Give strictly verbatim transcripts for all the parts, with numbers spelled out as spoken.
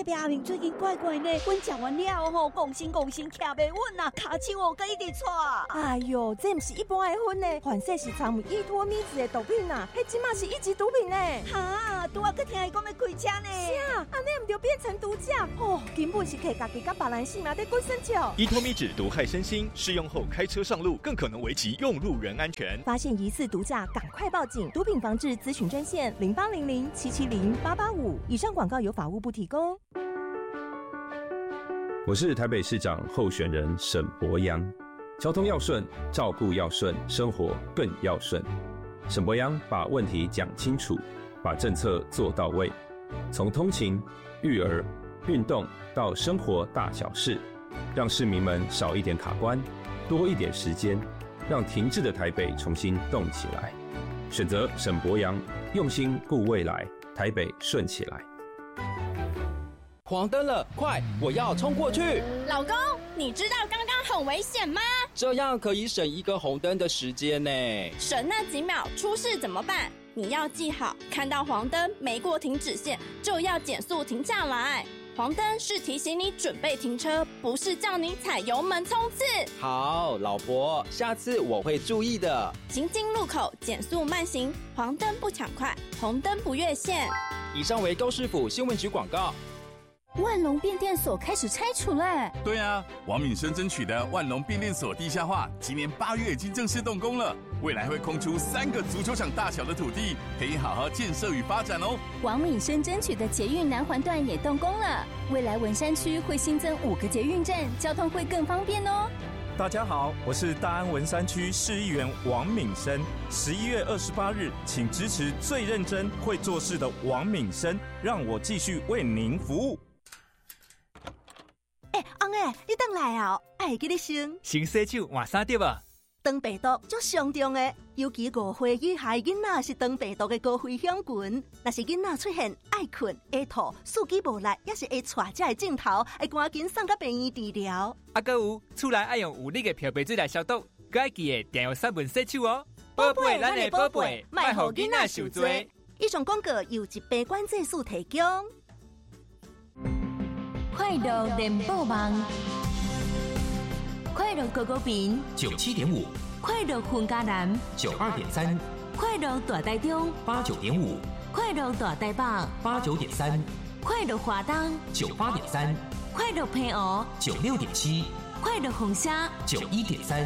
隔壁阿明最近怪怪呢，阮食完了吼，讲心讲心徛袂稳啊，骹手哦，佮一直喘。 哎哟，这毋是一般的薰呢，反正是掺有依托咪子的毒品啊，迄即马是一级毒品呢。 哈，拄仔佮听伊讲要开车呢。 是啊，安尼毋就变成毒驾哦，根本是摕家己甲别人性命在滚生笑。 依托咪酯毒害身心，适用后开车上路更可能危及用路人安全。 发现疑似毒驾，赶快报警！毒品防治咨询专线零八零零七七零八八五。以上广告由法务部提供。 我是台北市长候选人沈伯洋。交通要顺，照顾要顺，生活更要顺。沈伯洋把问题讲清楚，把政策做到位，从通勤、育儿、运动到生活大小事，让市民们少一点卡关，多一点时间，让停滞的台北重新动起来。选择沈伯洋，用心顾未来，台北顺起来。 黄灯了，快，我要冲过去！ 老公，你知道刚刚很危险吗？ 这样可以省一个红灯的时间呢。 省那几秒，出事怎么办？你要记好，看到黄灯没过停止线，就要减速停下来。黄灯是提醒你准备停车，不是叫你踩油门冲刺。 好，老婆，下次我会注意的。 行经路口减速慢行，黄灯不抢快，红灯不越线。 以上为高市府新闻局广告。 万隆变电所开始拆除了。 对啊，王敏生争取的万隆变电所地下化，今年八月已经正式动工了，未来会空出三个足球场大小的土地，可以好好建设与发展哦。 王敏生争取的捷运南环段也动工了，未来文山区会新增五个捷运站，交通会更方便哦。 大家好，我是大安文山区市议员王敏生。十一月二十八日，请支持最认真会做事的王敏生，让我继续为您服务。 哎，翁诶，你回来啊？爱给你先先洗手换衫对吧？ 肠病毒足上重的，尤其五岁以下囡仔是肠病毒的高危险群。若是囡仔出现爱困、会吐、四肢无力，也是会带这个镜头，会赶紧送到病院治疗。 啊，还有厝内爱用有力的漂白水来消毒，该记得定用三分洗手哦。宝贝，咱的宝贝，莫让囡仔受罪。 以上广告由一杯管制署提供。 快乐联播网，快乐狗狗饼九七点五， 快乐混家男九二点三， 快乐大台中八九点五， 快乐大台北八九点三， 快乐华东九八点三， 快乐平湖九六点七， 快乐红虾九一点三，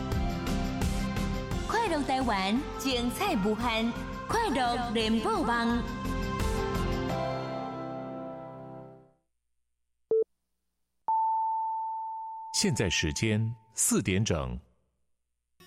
快乐台湾精彩无限，快乐联播网。 现在时间四点整。